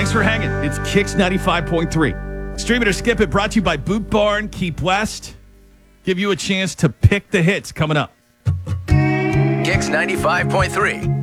Thanks for hanging. It's Kicks 95.3. Stream it or skip it, brought to you by Boot Barn, Keep West. Give you a chance to pick the hits coming up. Kicks 95.3.